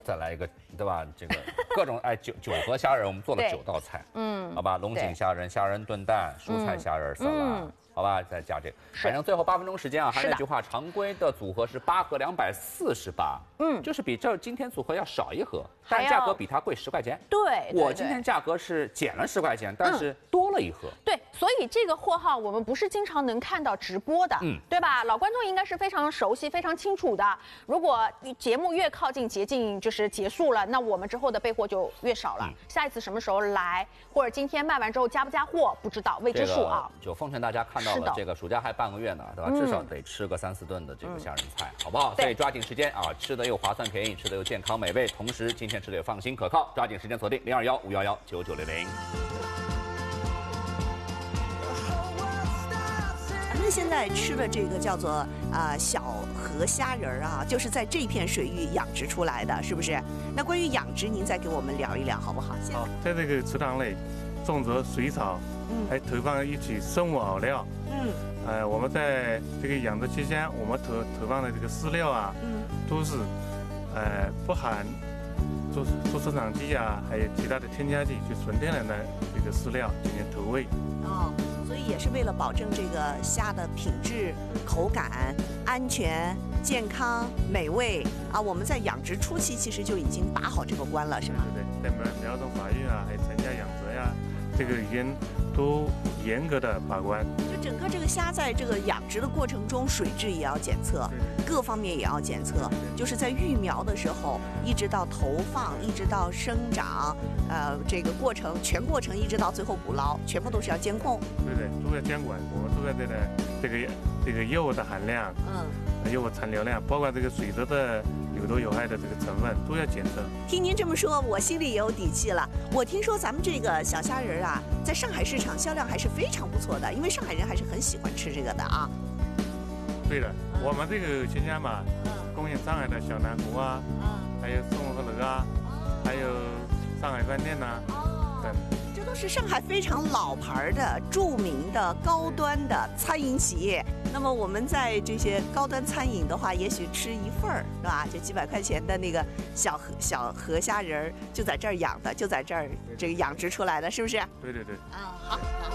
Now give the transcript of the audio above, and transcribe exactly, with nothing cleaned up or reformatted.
再来一个，对吧？这个各种哎九九河虾仁，我们做了九道菜，嗯，好吧，龙井虾仁、虾仁炖蛋、蔬菜虾仁沙拉。嗯好吧，再加这个，反正最后八分钟时间啊，还是那句话，常规的组合是八盒两百四十八，嗯，就是比这今天组合要少一盒，但价格比它贵十块钱。 对， 我今天价格是减了十块钱，但是多了一盒。 对，所以这个货号我们不是经常能看到直播的，嗯，对吧？老观众应该是非常熟悉、非常清楚的。如果节目越靠近接近就是结束了，那我们之后的备货就越少了。下一次什么时候来，或者今天卖完之后加不加货，不知道，未知数啊。 就奉劝大家看到了这个暑假还半个月呢，对吧？至少得吃个三四顿的这个虾仁菜，好不好？所以抓紧时间啊，吃的又划算便宜，吃的又健康美味，同时今天吃的又放心可靠，抓紧时间锁定零二幺五幺幺九九零零。 咱们现在吃的这个叫做啊、呃、小河虾仁啊，就是在这片水域养殖出来的，是不是？那关于养殖，您再给我们聊一聊好不好？ 好，在这个池塘内种植水草，嗯，还投放一些生物饵料，嗯，呃，我们在这个养殖期间，我们投投放的这个饲料啊，嗯，都是呃不含助助生长剂啊，还有其他的添加剂，就纯天然的这个饲料进行投喂。 哦。所以也是为了保证这个虾的品质、口感、安全、健康、美味啊！我们在养殖初期其实就已经把好这个关了，是吗？ 对对对，在苗苗种发育啊，还有成家养殖呀、啊，这个已经都严格的把关。 就整个这个虾在这个养殖的过程中，水质也要检测，各方面也要检测。就是在育苗的时候，一直到投放，一直到生长，呃，这个过程全过程一直到最后捕捞，全部都是要监控。 对对，都要监管，我们都要这个这个这个药物的含量，嗯，药物残留量，包括这个水质的有毒有害的这个成分都要检测。 听您这么说，我心里也有底气了。我听说咱们这个小虾仁啊，在上海市场销量还是非常不错的，因为上海人还是很喜欢吃这个的啊。 对的，嗯、我们这个鲜虾嘛，嗯，供应上海的小南湖啊，嗯，还有松河楼啊，哦、还有上海饭店呐、啊，哦，等。 这都是上海非常老牌的、著名的、高端的餐饮企业。那么我们在这些高端餐饮的话，也许吃一份儿，是吧？就几百块钱的那个小河小河虾仁儿，就在这儿养的，就在这儿这个养殖出来的，是不是？ 对对对。 啊，好。